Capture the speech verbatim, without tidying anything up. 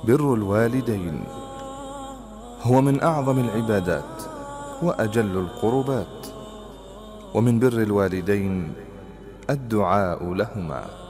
بر الوالدين هو من أعظم العبادات وأجل القربات، ومن بر الوالدين الدعاء لهما.